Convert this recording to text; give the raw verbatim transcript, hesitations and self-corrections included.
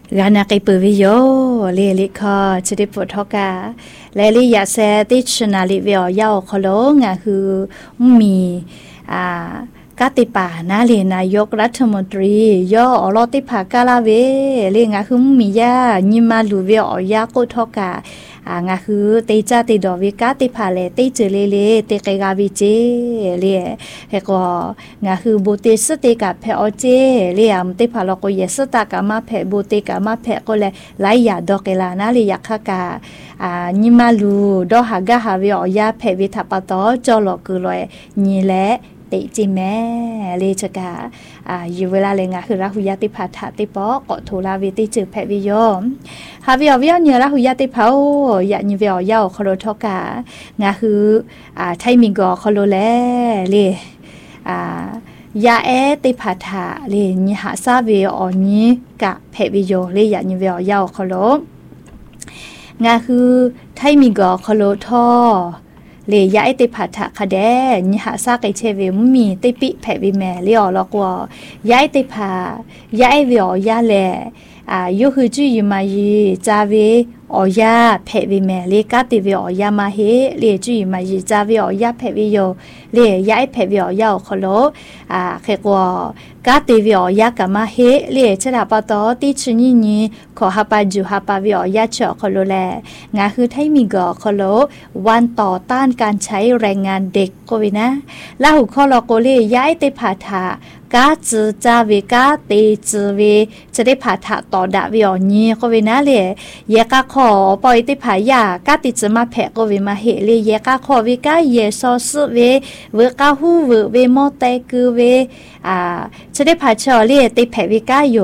gà nà cây bự vi yo lì lì kho chỉ để phụ thọ cả lì lì giả xe tít chna lì vẹo yao khó lố ngà hư mì à các tipa na lì na yok Rathmantri yo ở lo tipa cả là về lì ngà hư mì ya nhưng mà lù vẹo ya cô thọ cả à ngà hư tây cha tây đỏ vi cá tipa lệ tây chữ lì lì tây cây gà vi chế lì hệ có ngà hư bồ tây sứt tây cả phe ở chế lì am tipa lo có ye sứt ta cả mà phe bồ tây cả mà phe có lệ lại ya đỏ cái là na lì ya khá cả à nhưng mà lù đỏ hà gà hà vẹo ya phe vi tháp to cho lo cứ loại nhì lệติจิแม่เลชกาอ่าอยู่เวลาเลยงะคือราหุยาติภาถะติปอกอโทลาเวติจือแพวิโยฮาวิอวิอเนราหุยาติเผายะญิเวอยาวคโลทกางะคืออ่าไทมิงกอคโลแลเลอ่ายาเอติภาถะเลญิหะซาเวออญิกะแพวิโยเลยะญิเวอยาวคโลงะคือไทมิงกอคโลทอเลยยาไอติผัดถะคะแดนี่หาซากไอเชวิมมีติปิแผวิแม่เลี้ยวลอกว่ายาไอติผายาไอวิอยาแลอ่ายุคือจุยมายีจาเวออยาแผวิแม่เลกาติวิออยามาเฮเลจุยมายีจาเวออยาแผวิโยเลยาไอแผวิออยาคโลอ่าเขกว่ากาติวิออยากะมาเฮเลชะดาปะตอติชญิญีขอฮาปาจูฮาปาวิออยาเฉาะคโลแลงาคือไทมิกอคโลวันต่อต้านการใช้แรงงานเด็กโควินะลาหุคอลอโกเลยาไอติผาถากาจือจาเวกาเตจือเวจะได้ผาถะต่อดาวิออญีโควินะเลยเยกาขอปอยติผายากาติจือมาแผโควิมาเฮเลยเยกาขอเวกาเยซอสเวเวกาฮูเวเวโมเตกือเวอ่าจะได้ผาชอเลยติแผวิกาโย